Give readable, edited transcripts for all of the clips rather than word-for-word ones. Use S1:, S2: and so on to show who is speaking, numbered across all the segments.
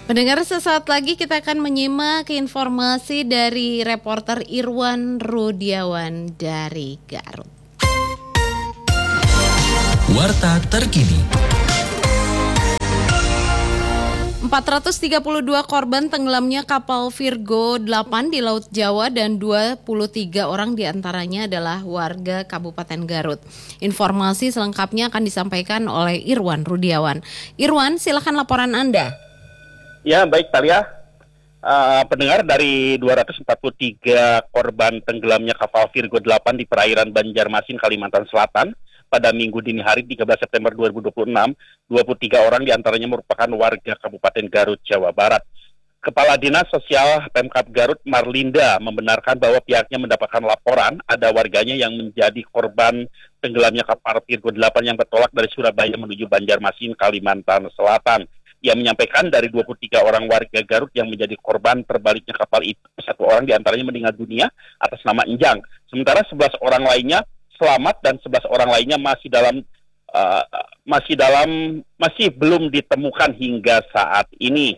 S1: Pendengar, sesaat lagi kita akan menyimak informasi dari reporter Irwan Rudiawan dari Garut.
S2: Warta terkini.
S1: 432 korban tenggelamnya kapal Virgo 8 di Laut Jawa dan 23 orang diantaranya adalah warga Kabupaten Garut. Informasi selengkapnya akan disampaikan oleh Irwan Rudiawan. Irwan, silakan laporan Anda.
S3: Ya, baik Talia. Pendengar, dari 243 korban tenggelamnya kapal Virgo 8 di perairan Banjarmasin, Kalimantan Selatan pada Minggu dini hari 13 September 2026, 23 orang diantaranya merupakan warga Kabupaten Garut, Jawa Barat. Kepala Dinas Sosial Pemkab Garut, Marlinda, membenarkan bahwa pihaknya mendapatkan laporan ada warganya yang menjadi korban tenggelamnya kapal Virgo 8 yang bertolak dari Surabaya menuju Banjarmasin, Kalimantan Selatan. Ia menyampaikan dari 23 orang warga Garut yang menjadi korban terbaliknya kapal itu, 1 orang diantaranya meninggal dunia atas nama Enjang. Sementara 11 orang lainnya selamat dan 11 orang lainnya masih belum ditemukan hingga saat ini.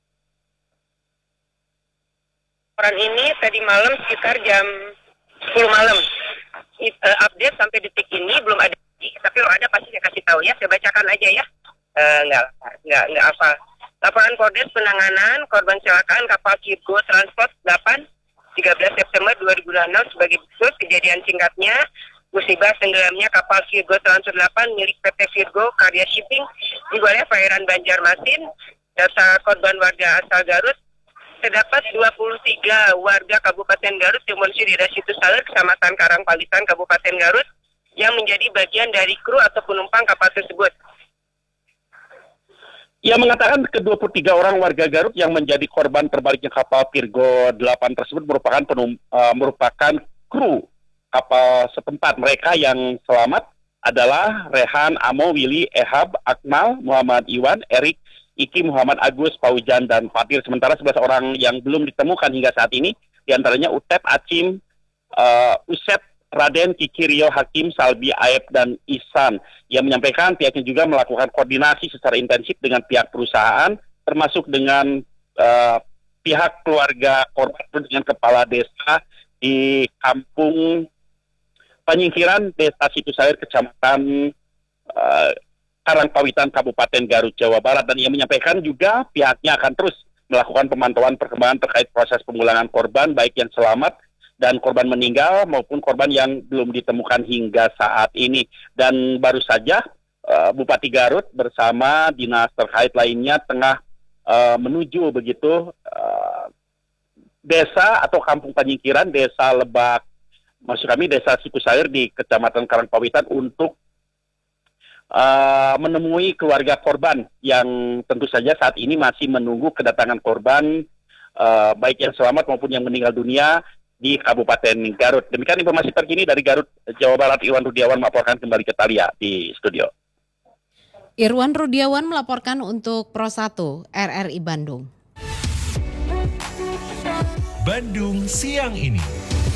S4: Laporan ini tadi malam sekitar jam 10 malam. Update sampai detik ini belum ada, tapi kalau ada pasti saya kasih tahu ya. Saya bacakan aja ya. Enggak apa. Laporan Kodes Penanganan Korban Kecelakaan Kapal Virgo Transport 8 13 September 2026 sebagai berikut. Kejadian singkatnya, musibah tenggelamnya kapal Virgo Transport 8 milik PT Virgo Karya Shipping di wilayah perairan Banjarmasin. Data korban warga asal Garut, terdapat 23 warga Kabupaten Garut yang mengungsi di daerah Situ Saler, Kecamatan Karangpawitan, Kabupaten Garut, yang menjadi bagian dari kru atau penumpang kapal tersebut.
S3: Ia mengatakan ke-23 orang warga Garut yang menjadi korban terbaliknya kapal Virgo 8 tersebut merupakan kru kapal setempat. Mereka yang selamat adalah Rehan, Amo, Willy, Ehab, Akmal, Muhammad Iwan, Erik, Iki, Muhammad Agus, Paujan, dan Fatir. Sementara 11 orang yang belum ditemukan hingga saat ini, diantaranya Utep, Acim, Usep, Raden, Kiki, Rio, Hakim, Salbi, Aep, dan Ihsan. Ia menyampaikan pihaknya juga melakukan koordinasi secara intensif dengan pihak perusahaan, termasuk dengan pihak keluarga korban dengan kepala desa di Kampung Penyingkiran, Desa Situ Salir, Kecamatan Karangpawitan, Kabupaten Garut, Jawa Barat. Dan ia menyampaikan juga pihaknya akan terus melakukan pemantauan perkembangan terkait proses pemulangan korban, baik yang selamat dan korban meninggal maupun korban yang belum ditemukan hingga saat ini. Dan baru saja Bupati Garut bersama dinas terkait lainnya tengah menuju begitu desa atau kampung penyingkiran, desa Lebak, maksud kami desa Situ Salir di Kecamatan Karangpawitan untuk menemui keluarga korban yang tentu saja saat ini masih menunggu kedatangan korban baik yang selamat maupun yang meninggal dunia di Kabupaten Garut. Demikian informasi terkini dari Garut, Jawa Barat. Irwan Rudiawan melaporkan kembali ke Talia di studio.
S1: Irwan Rudiawan melaporkan untuk Pro 1 RRI Bandung.
S2: Bandung siang ini.